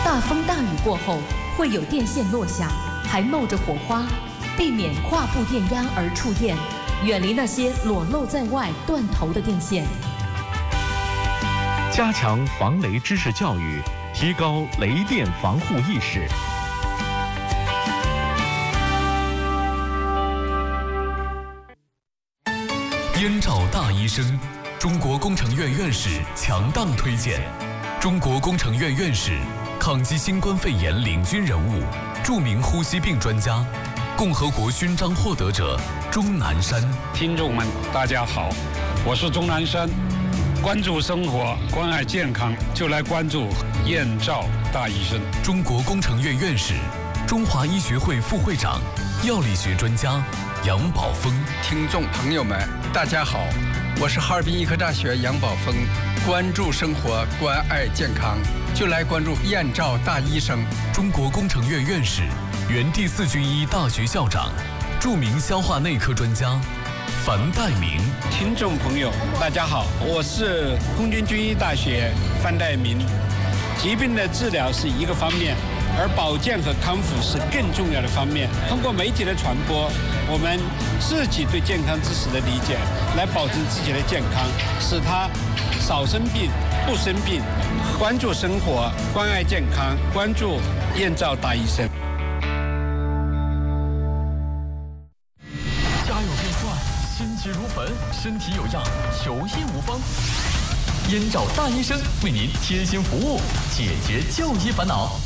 大风大雨过后会有电线落下，还冒着火花，避免跨步电压而触电，远离那些裸露在外断头的电线。 加强防雷知识教育，提高雷电防护意识。 燕赵大医生，中国工程院院士强档推荐。中国工程院院士，抗击新冠肺炎领军人物，著名呼吸病专家，共和国勋章获得者钟南山。 听众们，大家好，我是钟南山。关注生活，关爱健康，就来关注燕赵大医生。 中国工程院院士，中华医学会副会长，药理学专家杨宝峰。 听众朋友们，大家好，我是哈尔滨医科大学杨宝峰。关注生活，关爱健康，就来关注燕赵大医生。 中国工程院院士，原第4军医大学校长，著名消化内科专家樊岱明。 听众朋友，大家好，我是空军军医大学樊岱明。疾病的治疗是一个方面，而保健和康复是更重要的方面。通过媒体的传播，我们自己对健康知识的理解，来保证自己的健康，使他少生病、不生病。关注生活，关爱健康，关注燕赵大医生。 家有变帅，心急如焚，身体有恙，求医无方。燕赵大医生为您贴心服务，解决就医烦恼。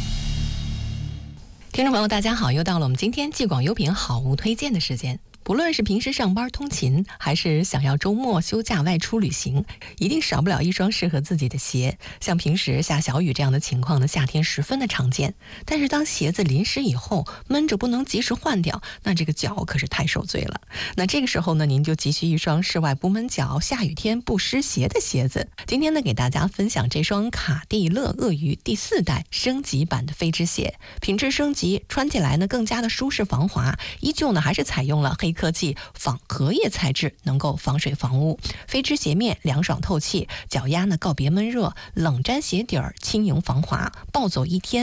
听众朋友大家好，又到了我们今天济广优品好物推荐的时间。不论是平时上班通勤，还是想要周末休假外出旅行，一定少不了一双适合自己的鞋。像平时下小雨这样的情况呢，夏天十分的常见。但是当鞋子淋湿以后，闷着不能及时换掉，那这个脚可是太受罪了。那这个时候呢，您就急需一双室外不闷脚、下雨天不湿鞋的鞋子。今天呢，给大家分享这双卡地乐鳄鱼第4代升级版的飞织鞋，品质升级，穿起来呢更加的舒适防滑，依旧呢还是采用了黑科技仿荷叶材质，能够防水防污。飞织鞋面凉爽透气，脚丫呢告别闷热，冷粘鞋底儿轻盈防滑，暴走1天